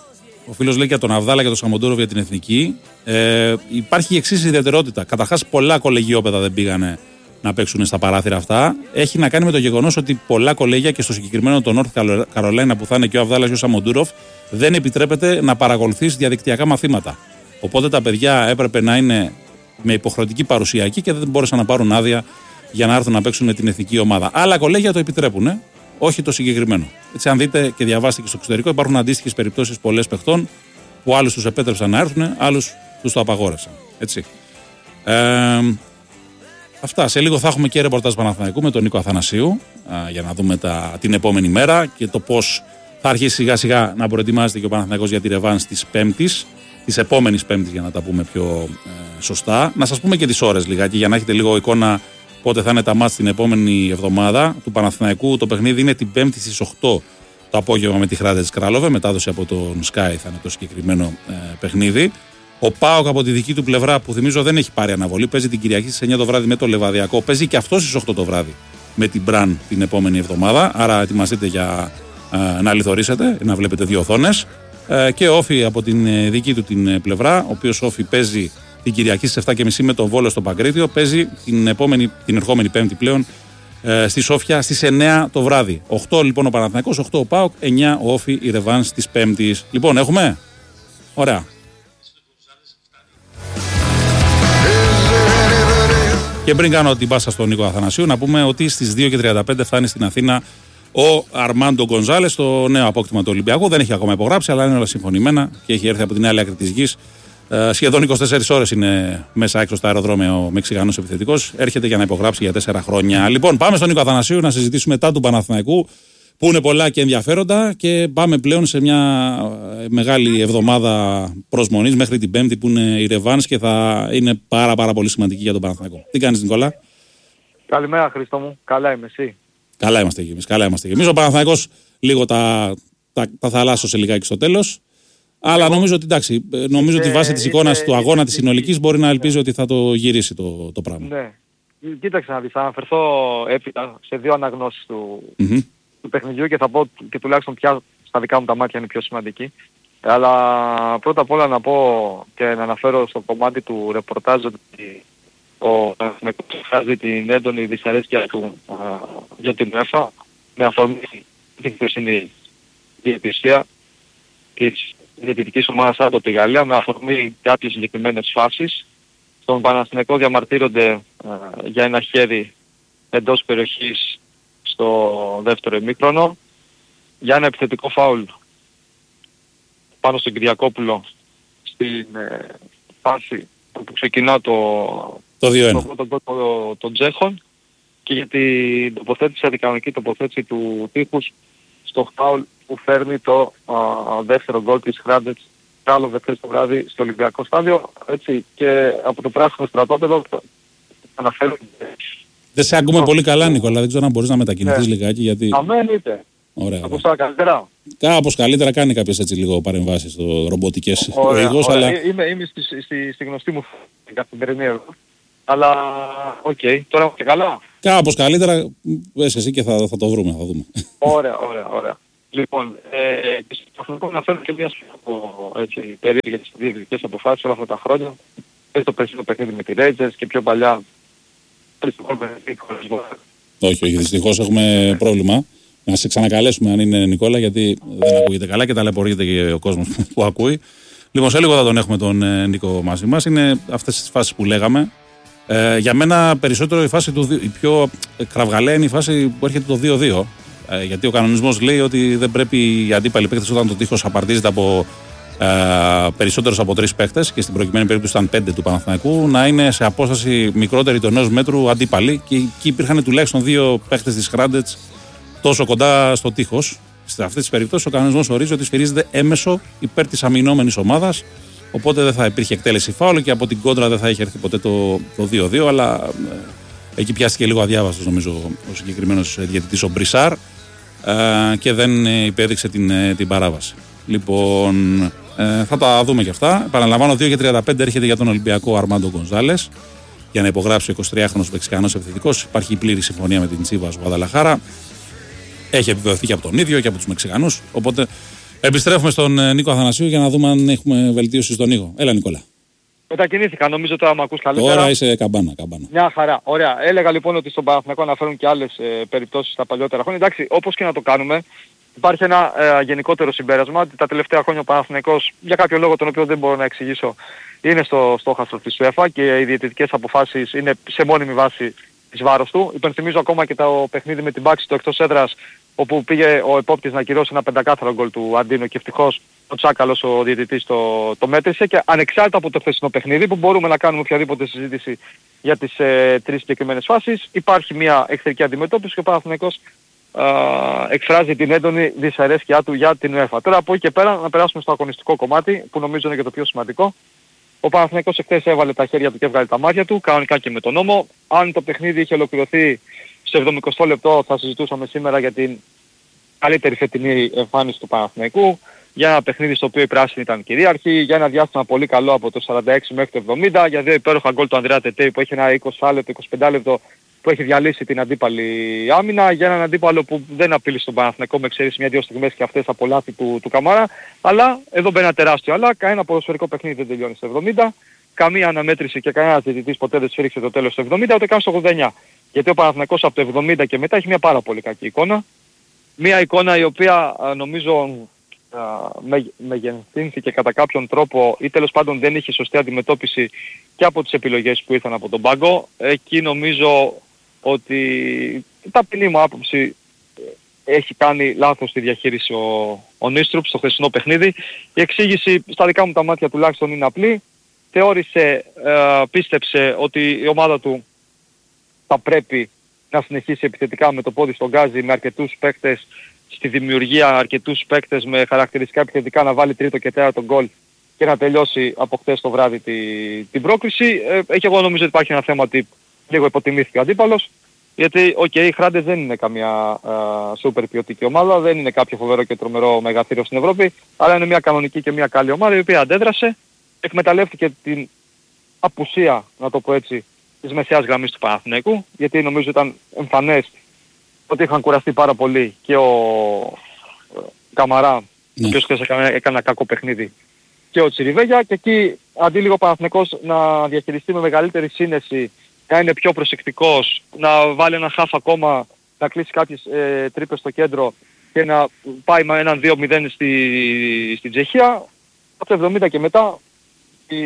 Ο φίλος λέει για τον Αβδάλα και τον Σαμοντούροφ για την εθνική. Ε, υπάρχει η εξής ιδιαιτερότητα. Καταρχάς, πολλά κολεγιόπεδα δεν πήγανε να παίξουν στα παράθυρα αυτά. Έχει να κάνει με το γεγονός ότι πολλά κολέγια και στο συγκεκριμένο το North Carolina που θα είναι και ο Αβδάλας και ο Σαμοντούροφ δεν επιτρέπεται να παρακολουθείς διαδικτυακά μαθήματα. Οπότε τα παιδιά έπρεπε να είναι με υποχρεωτική παρουσία εκεί και δεν μπόρεσαν να πάρουν άδεια για να έρθουν να παίξουν με την εθνική ομάδα. Άλλα κολέγια το επιτρέπουν, ε? Όχι το συγκεκριμένο. Έτσι, αν δείτε και διαβάσετε και στο εξωτερικό, υπάρχουν αντίστοιχες περιπτώσεις πολλές παιχτών που άλλους τους επέτρεψαν να έρθουν, άλλους τους το απαγόρευσαν. Έτσι. Ε, αυτά. Σε λίγο θα έχουμε και ρεπορτάζ Παναθηναϊκού με τον Νίκο Αθανασίου α, για να δούμε τα, την επόμενη μέρα και το πώς θα αρχίσει σιγά σιγά να προετοιμάζεται και ο Παναθηναϊκός για τη ρεβάνς της Πέμπτης, της επόμενης Πέμπτης για να τα πούμε πιο ε, σωστά. Να σας πούμε και τις ώρες λιγάκι για να έχετε λίγο εικόνα πότε θα είναι τα μάτς την επόμενη εβδομάδα του Παναθηναϊκού. Το παιχνίδι είναι την Πέμπτη στις οκτώ το απόγευμα με τη Hrádec Králové. Μετάδοση από τον Sky θα είναι το συγκεκριμένο ε, παιχνίδι. Ο ΠΑΟΚ από τη δική του πλευρά, που θυμίζω δεν έχει πάρει αναβολή, παίζει την Κυριακή στις εννιά το βράδυ με το Λεβαδιακό. Παίζει και αυτό στις οκτώ το βράδυ με την Μπραν την επόμενη εβδομάδα. Άρα ετοιμαστείτε για ε, να λιθορίσετε, να βλέπετε δύο οθόνες. Ε, και ο Όφη από την ε, δική του την πλευρά, ο οποίος Όφη παίζει την Κυριακή στις εφτά και μισή με τον Βόλο στο Παγκρίτιο. Παίζει την, επόμενη, την ερχόμενη Πέμπτη πλέον ε, στη Σόφια στις εννιά το βράδυ. οκτώ λοιπόν ο Παναθηναϊκός, οκτώ ο ΠΑΟΚ, εννιά ο Όφη, η ρεβάνς της Πέμπτης. Λοιπόν, έχουμε. Ωραία. Και πριν κάνω την πάσα στον Νίκο Αθανασίου, να πούμε ότι στις δύο και τριάντα πέντε φτάνει στην Αθήνα ο Αρμάντο Γκονζάλες, το νέο απόκτημα του Ολυμπιακού. Δεν έχει ακόμα υπογράψει, αλλά είναι όλα συμφωνημένα και έχει έρθει από την άλλη άκρη της γης. Ε, σχεδόν είκοσι τέσσερις ώρες είναι μέσα έξω στα αεροδρόμια ο Μεξικανός επιθετικός. Έρχεται για να υπογράψει για τέσσερα χρόνια. Λοιπόν, πάμε στον Νίκο Αθανασίου να συζητήσουμε τα του Παναθηναϊκού, που είναι πολλά και ενδιαφέροντα. Και πάμε πλέον σε μια μεγάλη εβδομάδα προσμονής μέχρι την Πέμπτη που είναι η ρεβάνς και θα είναι πάρα, πάρα πολύ σημαντική για τον Παναθηναϊκό. Τι κάνεις, Νικόλα? Καλημέρα, Χρήστο μου. Καλά είμαι, εσύ? Καλά είμαστε και εμείς. Καλά είμαστε και εμείς. Ο Παναθηναϊκός λίγο τα, τα, τα θαλάσσωσε λιγάκι στο τέλος. Αλλά νομίζω ότι εντάξει, νομίζω ότι βάσει της εικόνας του αγώνα της συνολικής μπορεί να ελπίζει ότι θα το γυρίσει το, το πράγμα. Ναι. Κοίταξε να δεις, θα αναφερθώ έπειτα σε δύο αναγνώσεις του, mm-hmm. του παιχνιδιού και θα πω και τουλάχιστον πια στα δικά μου τα μάτια είναι πιο σημαντική. Αλλά πρώτα απ' όλα να πω και να αναφέρω στο κομμάτι του ρεπορτάζ ότι ο Παναθηναϊκός εκφράζει την έντονη δυσαρέσκεια του α, για την UEFA με αφορμή την χθεσινή διαιτησία της διαιτητικής ομάδας από τη Γαλλία με αφορμή κάποιες συγκεκριμένες φάσεις. Στον Παναθηναϊκό διαμαρτύρονται α, για ένα χέρι εντός περιοχής στο δεύτερο ημίχρονο, για ένα επιθετικό φάουλ πάνω στον Κυριακόπουλο στην ε, φάση που ξεκινά το το δύο ένα των Τσέχων και για την τοποθέτηση, αντικανονική τοποθέτηση του τείχους στο φάουλ που φέρνει το α, δεύτερο γκολ της Hrádec Králové χθες το βράδυ στο Ολυμπιακό στάδιο. Έτσι, και από το πράσινο στρατόπεδο αναφέρω. Δεν σε ακούμε πολύ καλά, Νικόλα, δεν ξέρω αν μπορείς να μετακινηθείς ναι. λιγάκι γιατί... Αμένετε. Ωραία. Ακούς τώρα καλύτερα? Κάπως καλύτερα, κάνει κάποιες έτσι λίγο παρεμβάσεις στο ρομποτικές οδηγός, αλλά... Είμαι, είμαι στη, στη, στη γνωστή μου καθημερινή εδώ. Αλλά, οκ, okay. Τώρα είμαι και καλά. Κάπως καλύτερα, πες εσύ και θα, θα το βρούμε, θα δούμε. Ωραία, ωραία, ωραία. Λοιπόν, ε, στο να φέρω και μια από περίεργες διαιτητικές αποφάσεις όλα αυτά τα χρόνια. Πες το περσινό παιχνίδι με τη Rangers και πιο παλιά. Όχι, όχι, δυστυχώς έχουμε πρόβλημα. Να σε ξανακαλέσουμε αν είναι Νικόλα, γιατί δεν ακούγεται καλά και ταλαιπωρείται και ο κόσμος που ακούει. Λοιπόν, σε λίγο θα τον έχουμε τον ε, Νίκο μαζί μας. Είναι αυτές τις φάσεις που λέγαμε. Ε, για μένα περισσότερο η φάση του η πιο κραυγαλαία είναι η φάση που έρχεται το δύο δύο. Ε, γιατί ο κανονισμός λέει ότι δεν πρέπει οι αντίπαλοι παίκτες όταν το τείχος απαρτίζεται από ε, περισσότερους από τρεις παίκτες και στην προκειμένη περίπτωση ήταν πέντε του Παναθηναϊκού να είναι σε απόσταση μικρότερη του ενός μέτρου αντίπαλοι. Και εκεί υπήρχαν τουλάχιστον δύο παίκτες της Hrádec τόσο κοντά στο τείχος. Σε αυτές τις περιπτώσεις ο κανονισμός ορίζει ότι σφυρίζεται έμεσο υπέρ της αμυνόμενης ομάδας. Οπότε δεν θα υπήρχε εκτέλεση φάουλ και από την κόντρα δεν θα είχε έρθει ποτέ το, το δύο δύο. Αλλά ε, εκεί πιάστηκε λίγο αδιάβαστος νομίζω ο συγκεκριμένος διαιτητής ο Μπρισάρ ε, και δεν ε, υπέδειξε την, ε, την παράβαση. Λοιπόν, ε, θα τα δούμε και αυτά. Επαναλαμβάνω, δύο και τριάντα πέντε έρχεται για τον Ολυμπιακό Αρμάντο Γκονζάλες για να υπογράψει ο εικοσιτριάχρονος Μεξικανός επιθετικός. Υπάρχει πλήρη συμφωνία με την Τσίβας Γουαδαλαχάρα. Έχει επιβεβαιωθεί και από τον ίδιο και από τους Μεξικανούς. Οπότε Επιστρέφουμε στον ε, Νίκο Αθανασίου για να δούμε αν έχουμε βελτίωση στον ήχο. Έλα Νικόλα. Μετακινήθηκα, νομίζω τώρα με ακούς καλύτερα. Τώρα είσαι καμπάνα, καμπάνα. Μια χαρά, ωραία. Έλεγα λοιπόν ότι στον Παναθηναϊκό αναφέρουν και άλλες ε, περιπτώσεις στα παλιότερα χρόνια. Εντάξει, όπως και να το κάνουμε, υπάρχει ένα ε, γενικότερο συμπέρασμα ότι τα τελευταία χρόνια ο Παναθηναϊκός, για κάποιο λόγο τον οποίο δεν μπορώ να εξηγήσω, είναι στο στόχαστρο της UEFA και οι διαιτητικές αποφάσεις είναι σε μόνιμη βάση της βάρος του. Υπενθυμίζω ακόμα και το παιχνίδι με την Πάξη του εκτός έδρας, όπου πήγε ο επόπτης να κυρώσει ένα πεντακάθαρο γκολ του Αντίνο και ευτυχώς ο Τσάκαλος ο διαιτητής το, το μέτρησε, και ανεξάρτητα από το χθεσινό παιχνίδι που μπορούμε να κάνουμε οποιαδήποτε συζήτηση για τις ε, τρεις συγκεκριμένες φάσεις, υπάρχει μια εχθρική αντιμετώπιση και ο Παναθηναϊκός εκφράζει την έντονη δυσαρέσκειά του για την UEFA. Τώρα από εκεί και πέρα να περάσουμε στο αγωνιστικό κομμάτι που νομίζω είναι και το πιο σημαντικό. Ο Παναθηναϊκός εχθές έβαλε τα χέρια του και έβγαλε τα μάτια του, κανονικά και με τον νόμο. Αν το παιχνίδι είχε ολοκληρωθεί στο εβδομηκοστό λεπτό θα συζητούσαμε σήμερα για την καλύτερη φετινή εμφάνιση του Παναθηναϊκού, για ένα παιχνίδι στο οποίο η πράσινη ήταν κυρίαρχη, για ένα διάστημα πολύ καλό από το σαράντα έξι μέχρι το εβδομήντα, για δύο υπέροχα γκολ του Ανδρέα Τετέι που έχει ένα είκοσι λεπτό, είκοσι πέντε λεπτό που έχει διαλύσει την αντίπαλη άμυνα, για έναν αντίπαλο που δεν απείλησε τον Παναθηναϊκό με εξαίρεση μια-δυο στιγμές και αυτές από λάθη του, του Καμάρα, αλλά εδώ μπαίνει ένα τεράστιο αλλά, κανένα ποδοσφαιρικό παιχνίδι δεν τελειώνει στο εβδομήντα, καμία αναμέτρηση και κανένας διαιτητής ποτέ δεν σφίριξε το τέλος στο εβδομήντα, ούτε καν στο ογδόντα εννιά. Γιατί ο Παναθηναϊκός από το εβδομήντα και μετά έχει μια πάρα πολύ κακή εικόνα. Μια εικόνα η οποία νομίζω μεγενθύνθηκε κατά κάποιον τρόπο ή τέλος πάντων δεν είχε σωστή αντιμετώπιση και από τις επιλογές που ήρθαν από τον πάγκο. Εκεί νομίζω ότι ταπεινή μου άποψη έχει κάνει λάθος στη διαχείριση ο, ο Νίστρουπ στο χθεσινό παιχνίδι. Η εξήγηση στα δικά μου τα μάτια τουλάχιστον είναι απλή. Θεώρησε, ε, πίστεψε ότι η ομάδα του θα πρέπει να συνεχίσει επιθετικά με το πόδι στον γκάζι, με αρκετούς παίκτες στη δημιουργία, αρκετούς παίκτες με χαρακτηριστικά επιθετικά, να βάλει τρίτο και τέταρτο γκολ και να τελειώσει από χθες το βράδυ τη, την πρόκριση. Ε, και εγώ νομίζω ότι υπάρχει ένα θέμα ότι λίγο υποτιμήθηκε ο αντίπαλος, γιατί οκ, okay, οι Χράντες δεν είναι καμία σούπερ ποιοτική ομάδα, δεν είναι κάποιο φοβερό και τρομερό μεγαθύριο στην Ευρώπη, αλλά είναι μια κανονική και μια καλή ομάδα η οποία αντέδρασε, εκμεταλλεύτηκε την απουσία, να το πω έτσι, της μεσαίας γραμμής του Παναθηναϊκού, γιατί νομίζω ήταν εμφανές ότι είχαν κουραστεί πάρα πολύ και ο Καμαρά, ναι, ο οποίος έκανε, έκανε ένα κακό παιχνίδι, και ο Τσιριβέγια, και εκεί αντί λίγο ο Παναθηναϊκός να διαχειριστεί με μεγαλύτερη σύνεση, να είναι πιο προσεκτικός, να βάλει ένα χαφ ακόμα, να κλείσει κάποιες ε, τρύπες στο κέντρο και να πάει με έναν δύο μηδέν στη, στην Τσεχία, από το εβδομήντα και μετά η,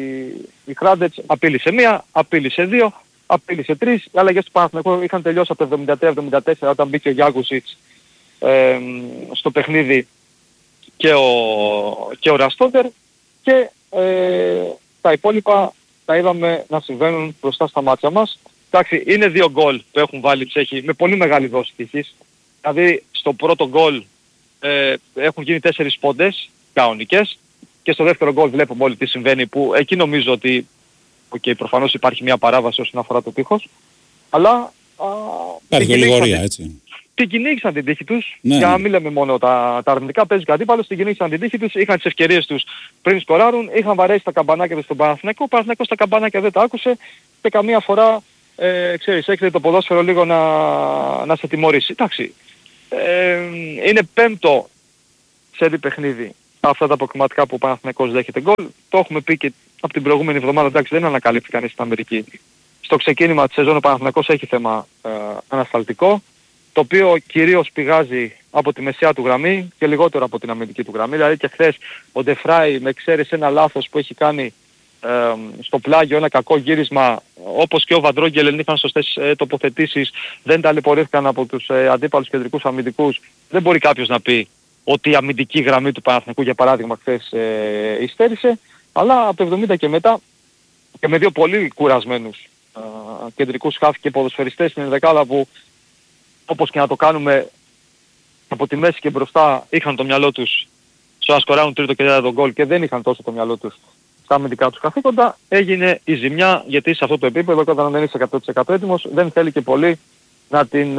η Χράντετς απείλησε μία, απείλησε δύο, απείλησε τρεις, οι αλλαγές του Παναθηναϊκού είχαν τελειώσει από το εβδομήντα τρία εβδομήντα τέσσερα όταν μπήκε ο Γιάκουσιτς ε, στο παιχνίδι και ο, και ο Ραστόντερ, και ε, τα υπόλοιπα τα είδαμε να συμβαίνουν μπροστά στα μάτια μας. Εντάξει, είναι δύο γκολ που έχουν βάλει οι Τσέχοι με πολύ μεγάλη δόση τύχης. Δηλαδή στο πρώτο γκολ ε, έχουν γίνει τέσσερις πόντες κανονικές και στο δεύτερο γκολ βλέπουμε όλοι τι συμβαίνει, που εκεί νομίζω ότι okay, προφανώς υπάρχει μια παράβαση όσον αφορά το τείχος, αλλά υπάρχει ολιγορία, έτσι. Την κυνήγησαν την τύχη τους, ναι, για να ναι. μην λέμε μόνο τα, τα αρνητικά, παίζει και αντίπαλος, την κυνήγησαν την τύχη τους, είχαν τις ευκαιρίες τους πριν σκοράρουν, είχαν βαρέσει τα καμπανάκια τους στον Παναθηναϊκό, ο Παναθηναϊκός τα καμπανάκια δεν τα άκουσε και καμία φορά, ε, ξέρεις, έρχεται το ποδόσφαιρο λίγο να, να σε τιμωρήσει. Εντάξει, ε, είναι πέμπτο σε παιχνίδι αυτά τα αποκριματικά που ο Παναθηναϊκός δέχεται γκολ. Το έχουμε πει και από την προηγούμενη εβδομάδα, εντάξει, δεν ανακαλύφθη κανείς στην Αμερική. Στο ξεκίνημα της σεζόν ο Παναθηναϊκός έχει θέμα ε, ανασταλτικό, το οποίο κυρίως πηγάζει από τη μεσαία του γραμμή και λιγότερο από την αμυντική του γραμμή. Δηλαδή και χθες ο Ντεφράι, με εξαίρεση ένα λάθος που έχει κάνει ε, στο πλάγιο, ένα κακό γύρισμα, όπως και ο Βαντρόγγελεν είχαν σωστές ε, τοποθετήσεις, δεν ταλαιπωρήθηκαν από τους ε, αντίπαλους κεντρικούς αμυντικούς. Δεν μπορεί κάποιος να πει ότι η αμυντική γραμμή του Παναθηναϊκού για παράδειγμα χθες ε, υστέρησε, αλλά από το εβδομήντα και μετά και με δύο πολύ κουρασμένους ε, κεντρικούς χαφ και ποδοσφαιριστές στην δεκάδα που, όπως και να το κάνουμε, από τη μέση και μπροστά είχαν το μυαλό τους στο να σκοράρουν τρίτο και τέταρτο γκολ και δεν είχαν τόσο το μυαλό τους στα αμυντικά τους καθήκοντα, έγινε η ζημιά, γιατί σε αυτό το επίπεδο όταν δεν είσαι εκατό τοις εκατό έτοιμος δεν θέλει και πολύ να την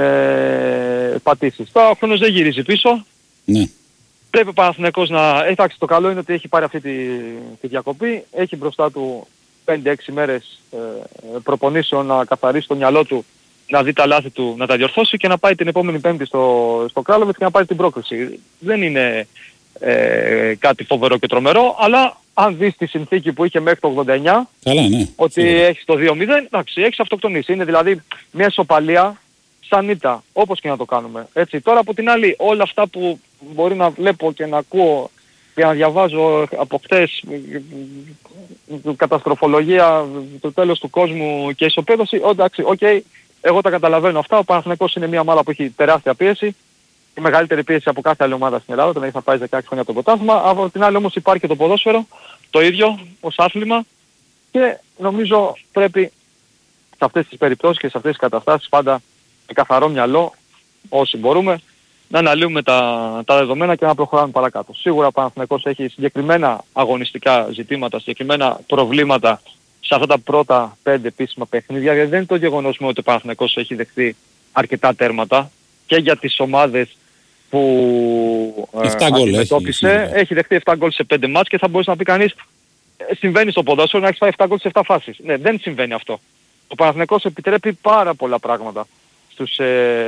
ε, πατήσεις. Τώρα ο χρόνος δεν γυρίζει πίσω. Ναι. Πρέπει ο Παναθηναϊκός να... Εντάξει, το καλό είναι ότι έχει πάρει αυτή τη, τη διακοπή, έχει μπροστά του πέντε έξι μέρες ε, προπονήσεων να καθαρίσει το μυαλό του, να δει τα λάθη του, να τα διορθώσει και να πάει την επόμενη Πέμπτη στο, στο Κράλοβιτς και να πάρει την πρόκριση. Δεν είναι ε, κάτι φοβερό και τρομερό, αλλά αν δεις τη συνθήκη που είχε μέχρι το ογδόντα εννιά, καλά, ναι, ότι σίγουρα. έχεις το δύο μηδέν, εντάξει, έχεις αυτοκτονήσει. Είναι δηλαδή μια ισοπαλία σαν ήττα, όπως και να το κάνουμε. Έτσι. Τώρα από την άλλη, όλα αυτά που μπορεί να βλέπω και να ακούω και να διαβάζω από χτες, καταστροφολογία, το τέλος του κόσμου και ισοπαίδωση, εντάξει, οκ, okay, εγώ τα καταλαβαίνω αυτά. Ο Παναθηναϊκός είναι μια ομάδα που έχει τεράστια πίεση, η μεγαλύτερη πίεση από κάθε άλλη ομάδα στην Ελλάδα, τον έχει να πάει δεκαέξι χρόνια το ποτάσμα. Από την άλλη όμως υπάρχει και το ποδόσφαιρο, το ίδιο ως άθλημα, και νομίζω πρέπει σε αυτές τις περιπτώσεις και σε αυτές τις καταστάσεις πάντα με καθαρό μυαλό, όσοι μπορούμε, να αναλύουμε τα, τα δεδομένα και να προχωράμε παρακάτω. Σίγουρα ο Παναθηναϊκός έχει συγκεκριμένα αγωνιστικά ζητήματα, συγκεκριμένα προβλήματα σε αυτά τα πρώτα πέντε επίσημα παιχνίδια, γιατί δεν είναι το γεγονός μου ότι ο Παναθηναϊκός έχει δεχτεί αρκετά τέρματα και για τις ομάδες που ε, αντιμετώπισε. Έχει, έχει δεχτεί επτά γκολ σε πέντε μάτς και θα μπορούσε να πει κανείς, ε, συμβαίνει στο ποδόσφαιρο να έχεις φάει επτά γκολ σε επτά φάσεις. Ναι, δεν συμβαίνει αυτό. Ο Παναθηναϊκός επιτρέπει πάρα πολλά πράγματα στους,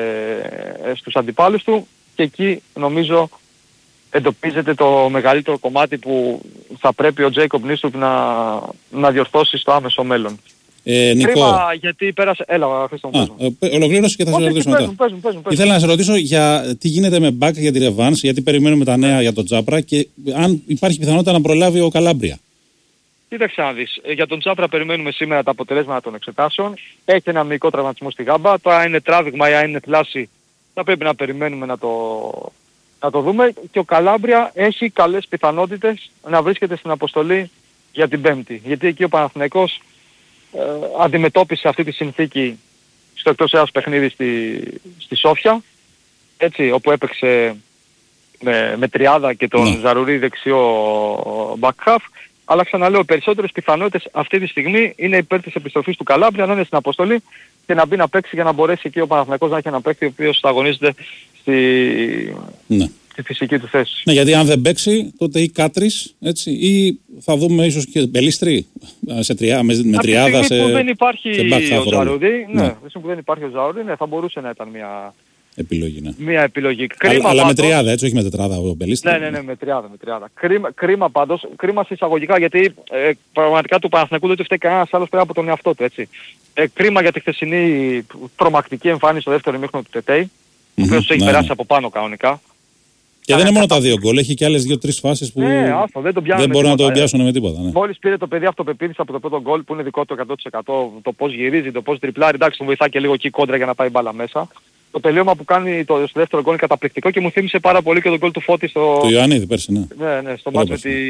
ε, στους αντιπάλους του και εκεί νομίζω εντοπίζεται το μεγαλύτερο κομμάτι που θα πρέπει ο Τζέικομπ Νίστρουπ να, να διορθώσει στο άμεσο μέλλον. Ε, Νικό. Κρίμα γιατί πέρασε... Έλα, Χρήστο μου. Ολοκλήρωσε και θα σε ρωτήσω μετά. Παίζουν, παίζουν, παίζουν, παίζουν. Ήθελα να σε ρωτήσω για τι γίνεται με μπακ για τη ρεβάνς, γιατί περιμένουμε τα νέα για τον Τζάπρα και αν υπάρχει πιθανότητα να προλάβει ο Καλάμπρια. Κοίταξε να δεις. Για τον Τζάπρα περιμένουμε σήμερα τα αποτελέσματα των εξετάσεων. Έχει ένα μικρό τραυματισμό στη γάμπα. Τώρα είναι τράβηγμα ή αν είναι θλάση, θα πρέπει να περιμένουμε να το, να το δούμε. Και ο Καλάμπρια έχει καλές πιθανότητες να βρίσκεται στην αποστολή για την Πέμπτη. Γιατί εκεί ο Παναθηναϊκός ε, αντιμετώπισε αυτή τη συνθήκη στο εκτός έδρας παιχνίδι στη, στη Σόφια, έτσι, όπου έπαιξε με, με τριάδα και τον ναι. Ζαρουρί δεξιό back half. Αλλά ξαναλέω, περισσότερες πιθανότητες αυτή τη στιγμή είναι υπέρ της επιστροφής του Καλάμπρια να είναι στην αποστολή και να μπει να παίξει για να μπορέσει εκεί ο Παναθηναϊκός να έχει ένα παίκτη ο οποίος θα αγωνίζεται στη, ναι. στη φυσική του θέση. Ναι, γιατί αν δεν παίξει τότε ή Κάτρις, έτσι, ή θα δούμε ίσως και Μπελίστρη σε τριά, με, με τριάδα σε, που δεν υπάρχει σε ο Ζαρουρί, ναι, ναι. που δεν υπάρχει ο Ζαρουρί, ναι, θα μπορούσε να ήταν μια... επιλογή, ναι. Μία επιλογή. Κρίμα, αλλά, αλλά με τριάδα, έτσι, όχι με τετράδα ο Μπελίστρη. Ναι, ναι, ναι, με τριάδα, με τριάδα. Κρίμα, κρίμα πάντως, κρίμα σε εισαγωγικά, γιατί ε, πραγματικά του Παναθηναϊκού δεν του φταίει κανένας άλλος πέρα από τον εαυτό του, έτσι. Ε, κρίμα για τη χθεσινή τρομακτική εμφάνιση στο δεύτερο ημίχρονο του Τετέι, mm-hmm, ο οποίος ναι, έχει περάσει ναι. από πάνω κανονικά. Και δεν είναι μόνο τα δύο γκολ, έχει και άλλες δύο-τρεις φάσεις που ναι, άστο, δεν, δεν μπορούν να το πιάσουν με τίποτα. Ναι. Μόλις πήρε το παιδί αυτοπεποίθηση από το πρώτο γκολ που είναι δικό του εκατό τοις εκατό, το πώς γυρίζει, το πώς τριπλάρει, εντάξει, τον βοηθάει και λίγο εκεί κόντρα για να πάει μπάλα μέσα. Το τελείωμα που κάνει το δεύτερο γκολ είναι καταπληκτικό και μου θύμισε πάρα πολύ και τον γκολ του Φώτη στο... του Ιωαννίδη πέρσι, ναι. Ναι, ναι, στο μάτς με τη...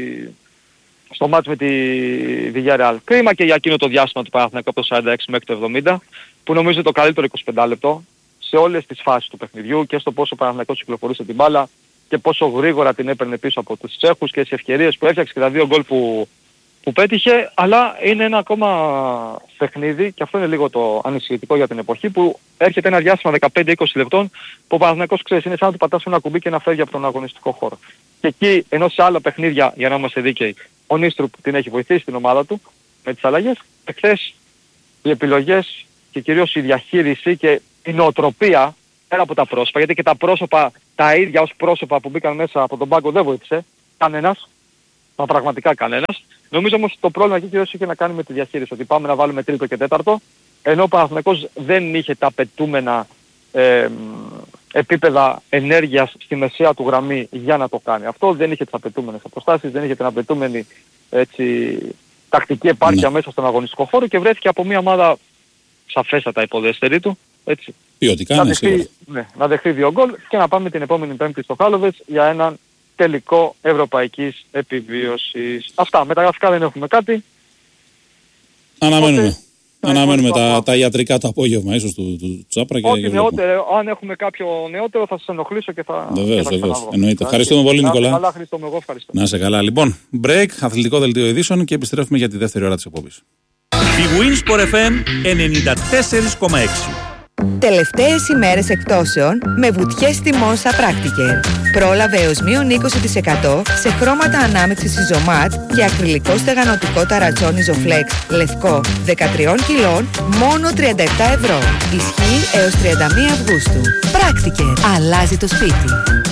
στο μάτς με τη Villarreal. Κρίμα και για εκείνο το διάστημα του Παναθηναϊκού από το σαράντα έξι μέχρι το εβδομήντα, που νομίζω το καλύτερο είκοσι πέντε λεπτό σε όλες τις φάσεις του παιχνιδιού και στο πόσο ο Παναθηναϊκός κυκλοφορούσε την μπάλα και πόσο γρήγορα την έπαιρνε πίσω από τους Τσέχους και τις ευκαιρίες που έφτιαξε και τα δύο γκολ που, που πέτυχε, αλλά είναι ένα ακόμα παιχνίδι και αυτό είναι λίγο το ανησυχητικό για την εποχή που έρχεται ένα διάστημα δεκαπέντε είκοσι λεπτών που ο Παναθηναϊκός, ξέρεις, είναι σαν να του πατάς ένα κουμπί και να φεύγει από τον αγωνιστικό χώρο. Και εκεί, ενώ σε άλλα παιχνίδια, για να είμαστε δίκαιοι, ο Νίστρουπ την έχει βοηθήσει την ομάδα του με τις αλλαγές, εχθές οι επιλογές και κυρίως η διαχείριση και η νοοτροπία πέρα από τα πρόσωπα, γιατί και τα πρόσωπα, τα ίδια ως πρόσωπα που μπήκαν μέσα από τον πάγκο δεν βοήθησε κανένας, μα πραγματικά κανένας. Νομίζω όμως το πρόβλημα εκεί κυρίως είχε να κάνει με τη διαχείριση, ότι πάμε να βάλουμε τρίτο και τέταρτο, ενώ ο Παναθηναϊκός δεν είχε τα απαιτούμενα ε, επίπεδα ενέργειας στη μεσαία του γραμμή για να το κάνει. Αυτό δεν είχε τις απαιτούμενες αποστάσεις, δεν είχε την απαιτούμενη έτσι, τακτική επάρκεια ναι. μέσα στον αγωνιστικό χώρο και βρέθηκε από μια ομάδα σαφέστατα υποδέστερη του. Έτσι. Ποιοτικά, να, ναι, δεχθεί, ναι, να δεχθεί δύο γκολ και να πάμε την επόμενη Πέμπτη στο Χάλοβετς για έναν τελικό ευρωπαϊκής επιβίωσης. Αυτά. Μεταγραφικά δεν έχουμε κάτι. Αναμένουμε. Οπότε, Αναμένουμε τα, τα, τα ιατρικά το απόγευμα ίσως του, του Τσάπρα. Και ό,τι νεότερο, αν έχουμε κάποιο νεότερο θα σας ενοχλήσω και θα... Βεβαίως, βεβαίως. Εννοείται. Ευχαριστούμε πολύ, Νικόλα. Καλά, Χρήστο, εγώ ευχαριστώ. Να είσαι καλά. Λοιπόν, break, αθλητικό δελτίο ειδήσεων και επιστρέφουμε για τη δεύτερη ώρα της εκπομπής. Η Winsport εφ εμ ενενήντα τέσσερα κόμμα έξι. Τελευταίες ημέρες εκπτώσεων με βουτιές τιμών στα Practiker. Πρόλαβε έως μείον είκοσι τοις εκατό σε χρώματα ανάμειξης Isomat και ακριλικό στεγανοτικό ταρατσόν Isoflex λευκό δεκατρία κιλών μόνο τριάντα επτά ευρώ. Ισχύει έως τριάντα μία Αυγούστου. Practiker. Αλλάζει το σπίτι.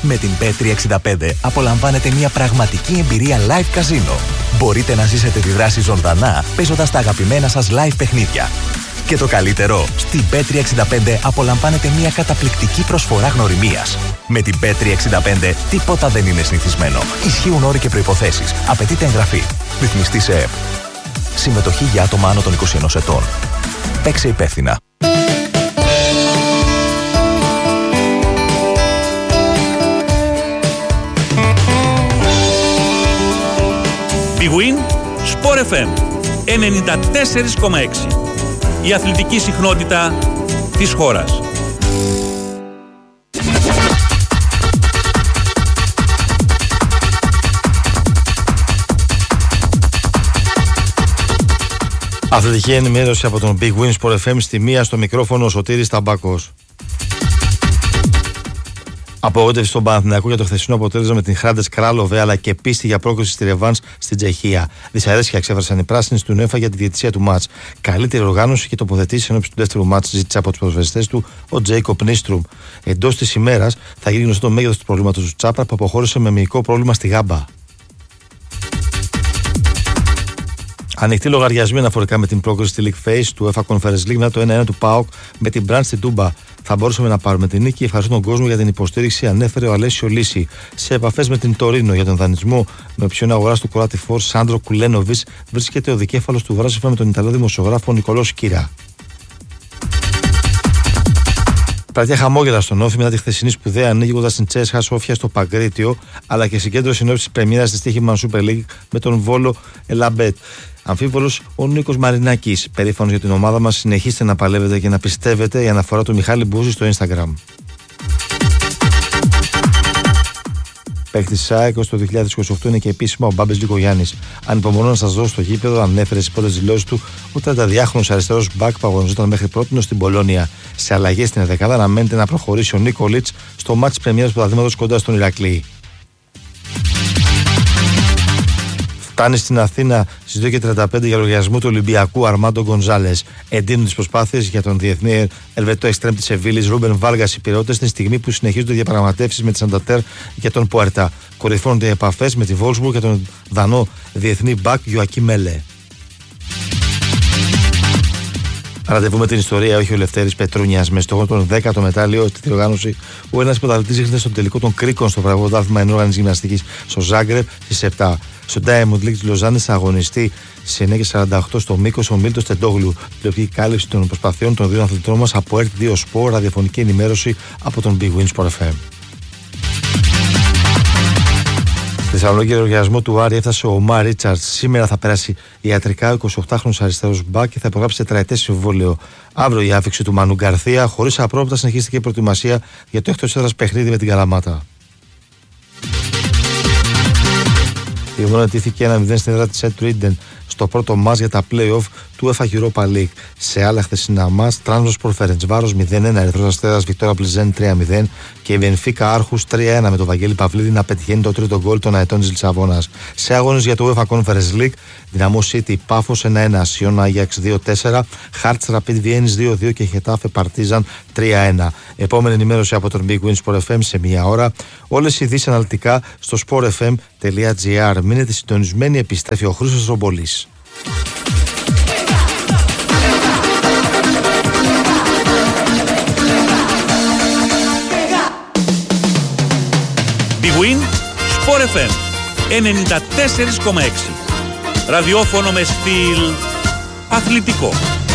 Με την μπετ τριακόσια εξήντα πέντε απολαμβάνετε μια πραγματική εμπειρία live καζίνο. Μπορείτε να ζήσετε τη δράση ζωντανά παίζοντας τα αγαπημένα σας live παιχνίδια. Και το καλύτερο, στην μπετ τριακόσια εξήντα πέντε απολαμβάνετε μια καταπληκτική προσφορά γνωριμίας. Με την μπετ τριακόσια εξήντα πέντε τίποτα δεν είναι συνηθισμένο. Ισχύουν όροι και προϋποθέσεις. Απαιτείται εγγραφή. Ρυθμιστή σε ΕΠ. Συμμετοχή για άτομα άνω των είκοσι ενός ετών. Παίξε υπεύθυνα. Big Win Sport εφ εμ ενενήντα τέσσερα κόμμα έξι. Η αθλητική συχνότητα της χώρας. Αθλητική ενημέρωση από τον Big Win Sport εφ εμ στη μία, στο μικρόφωνο ο Σωτήρης Ταμπάκος. Απογοήτευση στον Παναθηναϊκό για το χθεσινό αποτέλεσμα με την Hrádec Králové, αλλά και πίστη για πρόκριση στη ρεβάνς στην Τσεχία. Δυσαρέσκεια εξέφρασαν οι πράσινοι στην UEFA για τη διαιτησία του μάτς. Καλύτερη οργάνωση και τοποθετήσει ενώπιση του δεύτερου μάτς, ζήτησε από τους ποδοσφαιριστές του ο Τζέικοπ Νίστρουμ. Εντός της ημέρας θα γίνει γνωστό το μέγεθος του προβλήματος του Τσάπρα, που αποχώρησε με μυϊκό πρόβλημα στη γάμπα. Ανοιχτή λογαριασμοί αναφορικά με την πρόκριση στη League Phase του UEFA Conference League μετά το ένα ένα του ΠΑΟΚ με την Brand στην Τούμπα. Θα μπορούσαμε να πάρουμε την νίκη. Ευχαριστώ τον κόσμο για την υποστήριξη, ανέφερε ο Αλέσιο Λύση. Σε επαφές με την Τωρίνο για τον δανεισμό με ποιον αγορά του Κοράτι Φορ Σάντρο Κουλένοβιτς βρίσκεται ο δικέφαλος του Βράζεφα με τον Ιταλό δημοσιογράφο Νικολό Σκύρα. Πλατεία χαμόγελα στον Όφη μετά τη χθεσινή σπουδαία ανοίγοντα την Τσέσχα Σόφια στο Παγκρίτιο, αλλά και συγκέντρωση ενόψει τη πρεμιέρα τη Στοίχημα Super League με τον Βόλο Ελαμπέτ. Αμφίβολος ο Νίκος Μαρινάκης, περήφανος για την ομάδα μας. Συνεχίστε να παλεύετε και να πιστεύετε. Η αναφορά του Μιχάλη Μπούζη στο Instagram. Παίκτης της ΑΕΚ ως το δύο χιλιάδες είκοσι οκτώ είναι και επίσημα ο Μπάμπης Λικογιάννης. Ανυπομονώ να σας δώσω στο γήπεδο, ανέφερε στις πρώτες δηλώσεις του ο τριανταδυάχρονος αριστερός μπακ που αγωνιζόταν μέχρι πρώτη στην Πολώνια. Σε αλλαγές στην δεκάδα αναμένεται να προχωρήσει ο Νίκολιτς στο μάτς της πρεμιέρας του πρωταθλήματος κοντά στον Ηρακλή. Φτάνει στην Αθήνα στις δύο και τριάντα πέντε για λογαριασμό του Ολυμπιακού Αρμάντο Γκονζάλες. Εντείνουν τις προσπάθειες για τον διεθνή Ελβετό εξτρέμ της Σεβίλης Ρούμπεν Βάργας οι Πειραιώτες στην στιγμή που συνεχίζονται οι διαπραγματεύσεις με τη Σανταντέρ για τον Πουέρτα. Κορυφώνονται οι επαφές με τη Βόλσμπουργκ για τον Δανό διεθνή μπακ Γιωακί Μέλε. Ραντεβού με την ιστορία, όχι ο Λευτέρης Πετρούνιας. Με στόχο τον δέκατο μετάλλιο τη διοργάνωση, ο ένας πρωταθλητής ήρθε στον τελικό των κρίκων στο βραβείο δάθλημα ενόργανης γυμναστικής στο Ζάγκρεπ στις επτά. Στο Diamond League της Λοζάνης θα αγωνιστεί στις εννιά και σαράντα οκτώ στο μήκος ο Μίλτος Τεντόγλου. Τηλεοπτική κάλυψη των προσπαθειών των δύο αθλητών μας από ΕΡΤ δύο Sport, ραδιοφωνική ενημέρωση από τον Big Win Sport εφ εμ. Στη Θεσσαλονίκη, λογαριασμό του Άρη έφτασε ο Ομάρ Ρίτσαρτς. Σήμερα θα περάσει ιατρικά ο εικοσιοκτάχρονος αριστερός μπακ και θα υπογράψει τετραετές συμβόλαιο. Αύριο η άφηξη του Μανου Γκαρθία, χωρίς απρόπτα συνεχίστηκε η προετοιμασία για το εκτός έδρας παιχνίδι με την Καλαμάτα. Η Ομόνοια τήθηκε ένα μηδέν στην έδρα της Ed Trident στο πρώτο μάτς για τα play-off του UEFA Europa League. Σε άλλα χθεσινά μάτς, Τράνσπορ Φερεντσβάρος μηδέν ένα, Ερυθρός Αστέρας Βικτόρια Πλιζέν τρία μηδέν και η Μπενφίκα Άρχους τρία ένα με τον Βαγγέλη Παυλίδη να πετυχαίνει το τρίτο γκολ των αετών της Λισαβόνας. Σε αγώνες για το UEFA Conference League, Δυναμό City Πάφος ένα ένα, Σιόν Άγιαξ δύο τέσσερα, Χάρτς Ραπίδ Βιέννης δύο δύο και Χετάφε Παρτίζαν τρία ένα. Επόμενη ενημέρωση από τον Big Win Sport εφ εμ σε μία ώρα. Όλες οι ειδήσεις αναλυτικά στο sport f m τελεία g r. Μείνετε συντονισμένοι, επιστρέφει ο Χρήστος Ρομπολής. Big Win Sport εφ εμ ενενήντα τέσσερα κόμμα έξι. Ραδιόφωνο με στυλ αθλητικό.